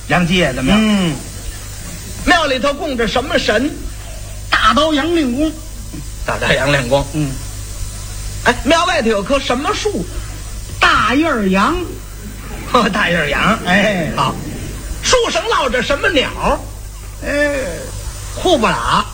杨继业的庙。 庙里头供着什么神？ 大刀杨令公。 大刀杨令公。哎，庙外头有棵什么树？ 大叶杨。 大叶杨。 哎， 好。树上落着什么鸟？ 户不拉。